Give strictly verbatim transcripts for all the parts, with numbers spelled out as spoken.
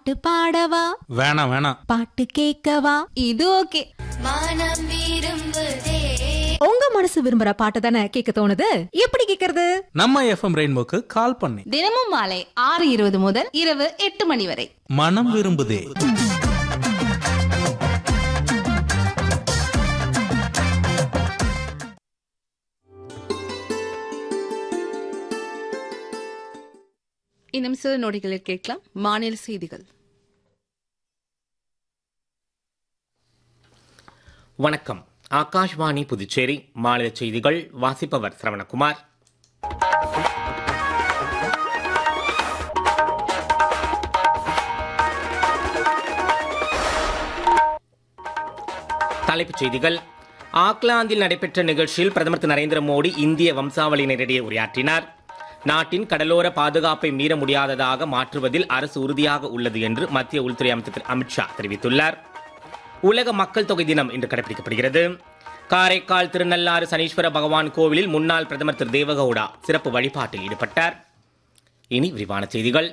பாட்டு பாடவா? வேணாம் வேணாம். பாட்டு கேட்கவா? இது ஓகே. மனம் விரும்புதே. உங்க மனசு விரும்புற பாட்டு தானே கேட்க தோணுது. எப்படி கேக்குறது? நம்ம எஃப்எம் ரெயின்போக்கு கால் பண்ணி தினமும் மாலை ஆறு இருபது முதல் இரவு எட்டு மணி வரை மனம் விரும்புதே. இன்னும் சில நொடிகளில் கேட்கலாம் மாநில செய்திகள். வணக்கம். ஆகாஷ்வாணி புதுச்சேரி மாநில செய்திகள் வாசிப்பவர் சரவணகுமார். தலைப்புச் செய்திகள். ஆக்லாந்தில் நடைபெற்ற நிகழ்ச்சியில் பிரதமர் திரு நரேந்திர மோடி இந்திய வம்சாவளியினரிடையே உரையாற்றினார். நாட்டின் கடலோர பாதுகாப்பை மீற முடியாததாக மாற்றுவதில் அரசு உறுதியாக உள்ளது என்று மத்திய உள்துறை அமைச்சர் திரு அமித்ஷா தெரிவித்துள்ளார். உலக மக்கள் தொகை தினம் இன்று கடைபிடிக்கப்படுகிறது. காரைக்கால் திருநள்ளாறு சனீஸ்வர பகவான் கோவிலில் முன்னாள் பிரதமர் திரு தேவகவுடா சிறப்பு வழிபாட்டில் ஈடுபட்டார். இனி விரிவான செய்திகள்.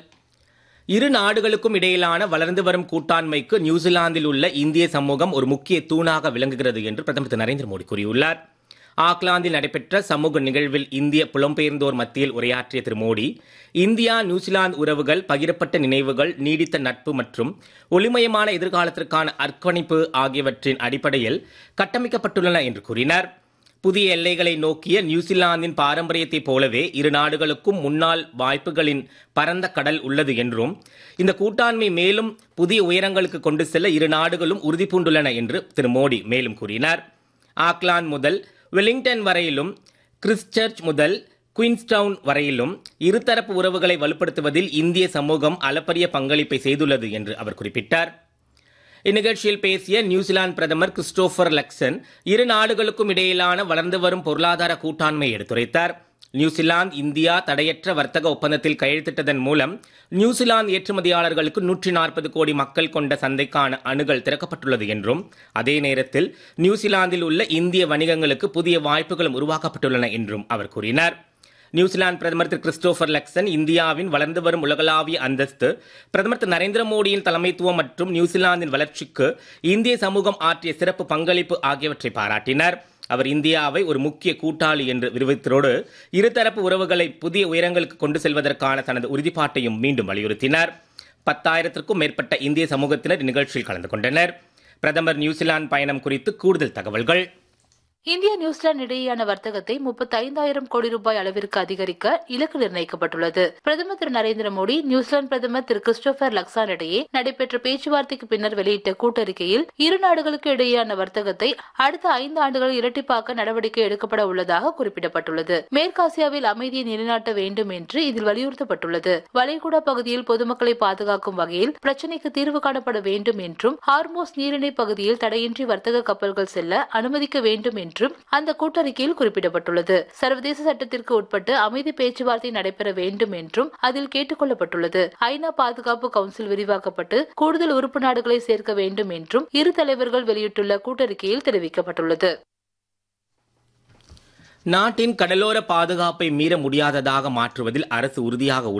இரு நாடுகளுக்கும் இடையிலான வளர்ந்து வரும் கூட்டாண்மைக்கு நியூசிலாந்தில் உள்ள இந்திய சமூகம் ஒரு முக்கிய தூணாக விளங்குகிறது என்று பிரதமர் திரு நரேந்திர மோடி கூறியுள்ளார். ஆக்லாந்தில் நடைபெற்ற சமூக நிகழ்வில் இந்திய புலம்பெயர்ந்தோர் மத்தியில் உரையாற்றிய திரு மோடி, இந்தியா நியூசிலாந்து உறவுகள் பகிரப்பட்ட நினைவுகள், நீடித்த நட்பு மற்றும் ஒளிமயமான எதிர்காலத்திற்கான அர்ப்பணிப்பு ஆகியவற்றின் அடிப்படையில் கட்டமைக்கப்பட்டுள்ளன என்று கூறினார். புதிய எல்லைகளை நோக்கிய நியூசிலாந்தின் பாரம்பரியத்தைப் போலவே இரு நாடுகளுக்கும் முன்னாள் வாய்ப்புகளின் பரந்த கடல் உள்ளது என்றும் இந்த கூட்டாண்மை மேலும் புதிய உயரங்களுக்கு கொண்டு செல்ல இரு நாடுகளும் உறுதி பூண்டுள்ளன என்று திரு மோடி மேலும் கூறினார். ஆக்லாந்து முதல் வெலிங்டன் வரையிலும், கிறிஸ்ட்சர்ச் முதல் குயின்ஸ்டவுன் வரையிலும் இருதரப்பு உறவுகளை வலுப்படுத்துவதில் இந்திய சமூகம் அளப்பரிய பங்களிப்பை செய்துள்ளது என்று அவர் குறிப்பிட்டார். இந்நிகழ்ச்சியில் பேசிய நியூசிலாந்து பிரதமர் கிறிஸ்டோபர் லக்சன் இரு நாடுகளுக்கும் இடையிலான வளர்ந்து வரும் பொருளாதார கூட்டாண்மையை எடுத்துரைத்தார். நியூசிலாந்து இந்தியா தடையற்ற வர்த்தக ஒப்பந்தத்தில் கையெழுத்திட்டதன் மூலம் நியூசிலாந்து ஏற்றுமதியாளர்களுக்கு நூற்றி நாற்பது கோடி மக்கள் கொண்ட சந்தைக்கான அணுகல் திறக்கப்பட்டுள்ளது என்றும், அதே நேரத்தில் நியூசிலாந்தில் உள்ள இந்திய வணிகங்களுக்கு புதிய வாய்ப்புகளும் உருவாக்கப்பட்டுள்ளன என்றும் அவர் கூறினார். நியூசிலாந்து பிரதமர் திரு கிறிஸ்டோபர் லக்சன் இந்தியாவின் வளர்ந்து வரும் உலகளாவிய அந்தஸ்து, பிரதமர் திரு நரேந்திர மோடியின் தலைமைத்துவம் மற்றும் நியூசிலாந்தின் வளர்ச்சிக்கு இந்திய சமூகம் ஆற்றிய சிறப்பு பங்களிப்பு ஆகியவற்றை பாராட்டினார். அவர் இந்தியாவை ஒரு முக்கிய கூட்டாளி என்று விவரித்ததோடு இருதரப்பு உறவுகளை புதிய உயரங்களுக்கு கொண்டு செல்வதற்கான தனது உறுதிப்பாட்டையும் மீண்டும் வலியுறுத்தினார். பத்தாயிரத்திற்கும் மேற்பட்ட இந்திய சமூகத்தினர் இந்நிகழ்ச்சியில் கலந்து கொண்டனர். பிரதமர் நியூசிலாந்து பயணம் குறித்து கூடுதல் தகவல்கள். இந்தியா நியூசிலாந்து இடையேயான வர்த்தகத்தை முப்பத்தி ஐந்தாயிரம் கோடி ரூபாய் அளவிற்கு அதிகரிக்க இலக்கு நிர்ணயிக்கப்பட்டுள்ளது. பிரதமர் திரு நரேந்திர மோடி நியூசிலாந்து பிரதமர் திரு கிறிஸ்டோபர் லக்சான் இடையே நடைபெற்ற பேச்சுவார்த்தைக்கு பின்னர் வெளியிட்ட கூட்டறிக்கையில் இரு நாடுகளுக்கு இடையேயான வர்த்தகத்தை அடுத்த ஐந்து ஆண்டுகளில் இரட்டிப்பாக்க நடவடிக்கை எடுக்கப்பட உள்ளதாக குறிப்பிடப்பட்டுள்ளது. மேற்காசியாவில் அமைதியை நிலைநாட்ட வேண்டும் என்று இதில் வலியுறுத்தப்பட்டுள்ளது. வளைகுடா பகுதியில் பொதுமக்களை பாதுகாக்கும் வகையில் பிரச்சினைக்கு தீர்வு காணப்பட வேண்டும் என்றும், ஹார்மோஸ் நீரிணை பகுதியில் தடையின்றி வர்த்தக கப்பல்கள் செல்ல அனுமதிக்க வேண்டும் என்றும் அந்த கூட்டறிக்கையில் குறிப்பிடப்பட்டுள்ளது. சர்வதேச சட்டத்திற்கு உட்பட்டு அமைதி பேச்சுவார்த்தை நடைபெற வேண்டும் என்றும் அதில் கேட்டுக் கொள்ளப்பட்டுள்ளது. ஐநா பாதுகாப்பு கவுன்சில் விரிவாக்கப்பட்டு கூடுதல் உறுப்பு நாடுகளை சேர்க்க வேண்டும் என்றும் இரு தலைவர்கள் வெளியிட்டுள்ள கூட்டறிக்கையில் தெரிவிக்கப்பட்டுள்ளது. நாட்டின் கடலோர பாதுகாப்பை மீற முடியாததாக மாற்றுவதில் அரசு உறுதியாக